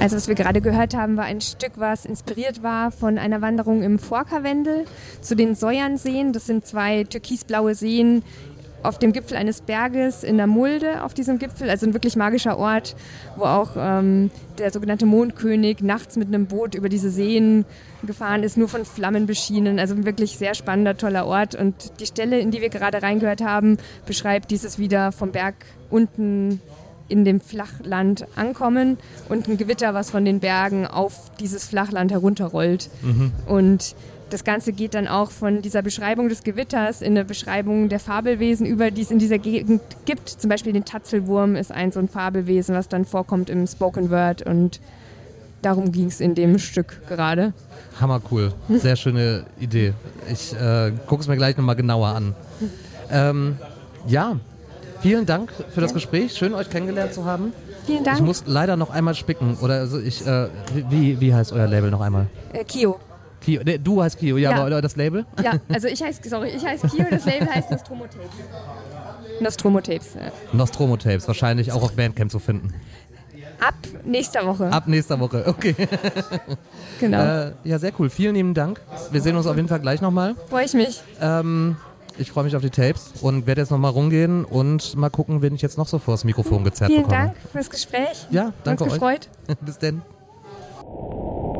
Also was wir gerade gehört haben, war ein Stück, was inspiriert war von einer Wanderung im Vorkarwendel zu den Säuernseen. Das sind 2 türkisblaue Seen auf dem Gipfel eines Berges in der Mulde auf diesem Gipfel. Also ein wirklich magischer Ort, wo auch der sogenannte Mondkönig nachts mit einem Boot über diese Seen gefahren ist, nur von Flammen beschienen. Also ein wirklich sehr spannender, toller Ort. Und die Stelle, in die wir gerade reingehört haben, beschreibt dieses wieder vom Berg unten in dem Flachland ankommen und ein Gewitter, was von den Bergen auf dieses Flachland herunterrollt. Und das Ganze geht dann auch von dieser Beschreibung des Gewitters in eine Beschreibung der Fabelwesen über, die es in dieser Gegend gibt. Zum Beispiel den Tatzelwurm ist so ein Fabelwesen, was dann vorkommt im Spoken Word, und darum ging es in dem Stück gerade. Hammer cool. Sehr schöne Idee. Ich gucke es mir gleich nochmal genauer an. Ja, vielen Dank für das Gespräch. Schön, euch kennengelernt zu haben. Vielen Dank. Ich muss leider noch einmal spicken. Oder also wie heißt euer Label noch einmal? Kio. Kio. Nee, du heißt Kio, ja, aber das Label? Ja, also ich heiße Kio, das Label heißt Nostromo Tapes. Nostromo Tapes, ja. Nostromo Tapes, wahrscheinlich auch auf Bandcamp zu finden. Ab nächster Woche. Ab nächster Woche, okay. Genau. Ja, sehr cool. Vielen lieben Dank. Wir sehen uns auf jeden Fall gleich nochmal. Freue ich mich. Ich freue mich auf die Tapes und werde jetzt nochmal rumgehen und mal gucken, wen ich jetzt noch so vor das Mikrofon gezerrt bekomme. Vielen Dank fürs Gespräch. Ja, danke euch. Uns gefreut. Bis denn.